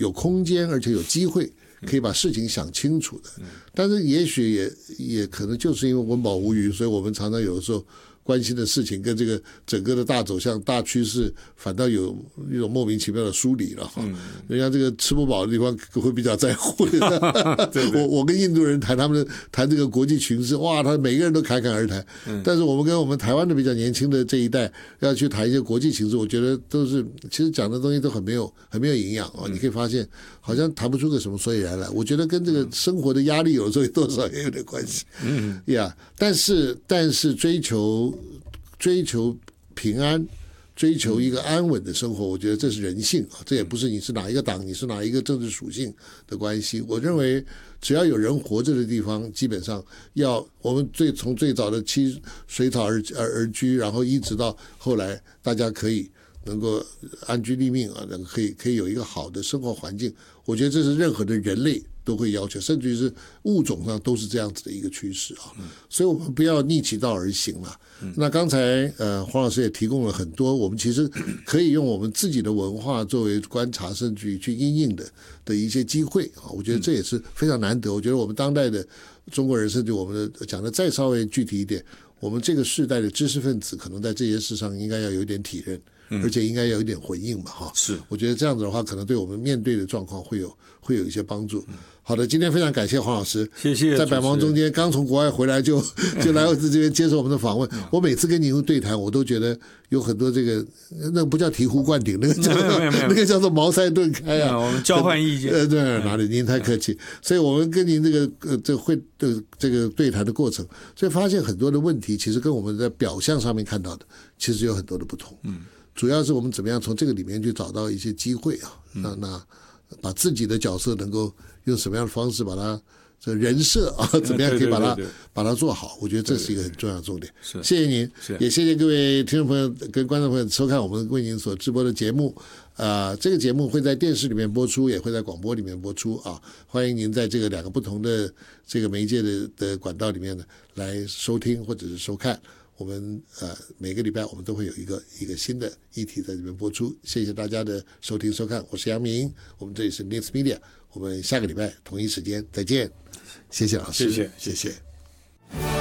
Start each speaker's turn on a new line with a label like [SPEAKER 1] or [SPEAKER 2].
[SPEAKER 1] 有空间，而且有机会可以把事情想清楚的。但是也许也可能就是因为文保无余，所以我们常常有的时候关心的事情跟这个整个的大走向、大趋势，反倒有一种莫名其妙的疏离了哈。人家这个吃不饱的地方会比较在乎我跟印度人谈，他们谈这个国际群势，哇，他每个人都侃侃而谈。但是我们跟我们台湾的比较年轻的这一代要去谈一些国际形势，我觉得都是其实讲的东西都很没有营养啊。你可以发现好像谈不出个什么所以然来。我觉得跟这个生活的压力有时候多少也有点关系。但是追求平安，追求一个安稳的生活，我觉得这是人性啊，这也不是你是哪一个党，你是哪一个政治属性的关系。我认为只要有人活着的地方，基本上我们从最早的水草而居，然后一直到后来大家可以能够安居立命啊，可以有一个好的生活环境，我觉得这是任何的人类都会要求，甚至于是物种上都是这样子的一个趋势啊。所以我们不要逆其道而行了。那刚才黄老师也提供了很多，我们其实可以用我们自己的文化作为观察，甚至于去因应的一些机会啊。我觉得这也是非常难得。我觉得我们当代的中国人，甚至我们的讲的再稍微具体一点，我们这个世代的知识分子，可能在这些事上应该要有一点体认。而且应该有一点回应嘛，哈。是，我觉得这样子的话，可能对我们面对的状况会有一些帮助。好的，今天非常感谢黄老师，
[SPEAKER 2] 谢谢。
[SPEAKER 1] 在百忙中间刚从国外回来就来我这边接受我们的访问。我每次跟您对谈，我都觉得有很多这个那不叫醍醐灌顶，那个叫做茅塞顿开啊。
[SPEAKER 2] 我们交换意见。
[SPEAKER 1] 对，哪里？您太客气。所以我们跟您这个对谈的过程，所以发现很多的问题，其实跟我们在表象上面看到的，其实有很多的不同。主要是我们怎么样从这个里面去找到一些机会啊？那把自己的角色能够用什么样的方式把它这人设啊，怎么样可以把它做好？我觉得这是一个很重要的重点。谢谢您，也谢谢各位听众朋友跟观众朋友收看我们为您所直播的节目。这个节目会在电视里面播出，也会在广播里面播出啊。欢迎您在这个两个不同的这个媒介的管道里面呢来收听或者是收看。我们每个礼拜我们都会有一个新的议题在这边播出，谢谢大家的收听收看，我是杨明，我们这里是 News Media， 我们下个礼拜同一时间再见，谢谢老师，
[SPEAKER 2] 谢谢。